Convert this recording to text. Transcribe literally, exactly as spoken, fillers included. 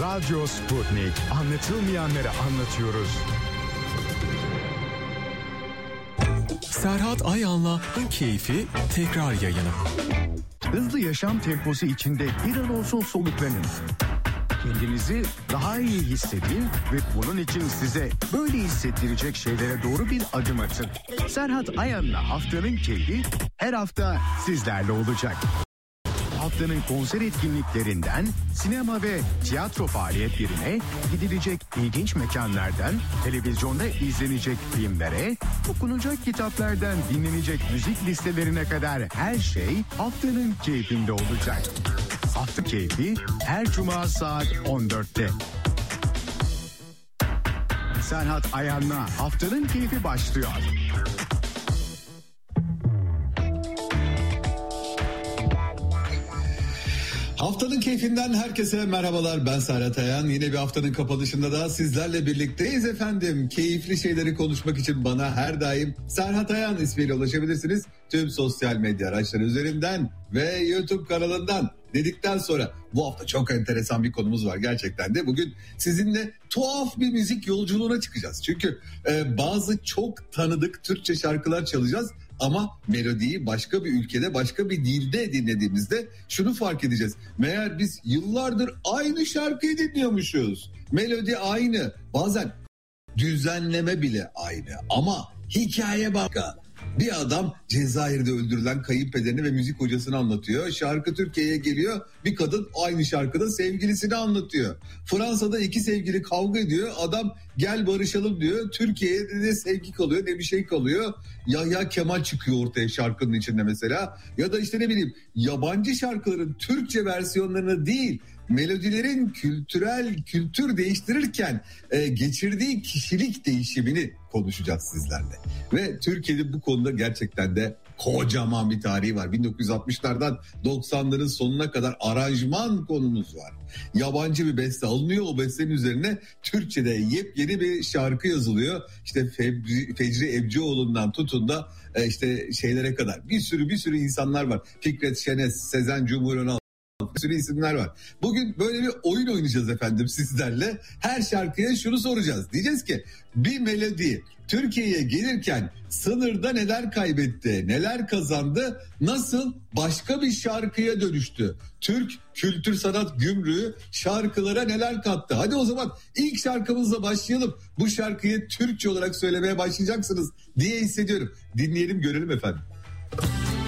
Radyo Sputnik. Anlatılmayanları anlatıyoruz. Serhat Ayan'la Keyfi tekrar yayını. Hızlı yaşam temposu içinde bir an olsun soluklanın. Kendinizi daha iyi hissedin ve bunun için size böyle hissettirecek şeylere doğru bir adım atın. Serhat Ayan'la Haftanın Keyfi her hafta sizlerle olacak. Haftanın konser etkinliklerinden sinema ve tiyatro faaliyetlerine, gidilecek ilginç mekanlardan televizyonda izlenecek filmlere, okunacak kitaplardan dinlenecek müzik listelerine kadar her şey Haftanın Keyfinde olacak. Hafta Keyfi her cuma saat on dörtte. Serhat Ayan'la Haftanın Keyfi başlıyor. Haftanın keyfinden herkese merhabalar, ben Serhat Ayan. Yine bir haftanın kapanışında da sizlerle birlikteyiz efendim. Keyifli şeyleri konuşmak için bana her daim Serhat Ayan ismiyle ulaşabilirsiniz. Tüm sosyal medya araçları üzerinden ve YouTube kanalından dedikten sonra bu hafta çok enteresan bir konumuz var gerçekten de. Bugün sizinle tuhaf bir müzik yolculuğuna çıkacağız. Çünkü e, bazı çok tanıdık Türkçe şarkılar çalacağız. Ama melodiyi başka bir ülkede, başka bir dilde dinlediğimizde şunu fark edeceğiz. Meğer biz yıllardır aynı şarkıyı dinliyormuşuz. Melodi aynı, bazen düzenleme bile aynı ama hikaye başka. Bir adam Cezayir'de öldürülen kayınpederini ve müzik hocasını anlatıyor. Şarkı Türkiye'ye geliyor. Bir kadın aynı şarkıda sevgilisini anlatıyor. Fransa'da iki sevgili kavga ediyor. Adam gel barışalım diyor. Türkiye'de ne sevgi kalıyor ne bir şey kalıyor. Yahya Kemal çıkıyor ortaya şarkının içinde mesela. Ya da işte ne bileyim yabancı şarkıların Türkçe versiyonlarını değil, melodilerin kültürel kültür değiştirirken e, geçirdiği kişilik değişimini konuşacağız sizlerle. Ve Türkiye'de bu konuda gerçekten de kocaman bir tarihi var. bin dokuz yüz altmışlardan doksanların sonuna kadar aranjman konumuz var. Yabancı bir beste alınıyor, o bestenin üzerine Türkçe'de yepyeni bir şarkı yazılıyor. İşte Febri, Fecri Ebcioğlu'ndan tutun da e, işte şeylere kadar bir sürü bir sürü insanlar var. Fikret Şenes, Sezen Cumhuriyet, bir sürü isimler var. Bugün böyle bir oyun oynayacağız efendim sizlerle. Her şarkıya şunu soracağız. Diyeceğiz ki bir melodi Türkiye'ye gelirken sınırda neler kaybetti, neler kazandı, nasıl başka bir şarkıya dönüştü? Türk kültür sanat gümrüğü şarkılara neler kattı? Hadi o zaman ilk şarkımızla başlayalım. Bu şarkıyı Türkçe olarak söylemeye başlayacaksınız diye hissediyorum. Dinleyelim, görelim efendim.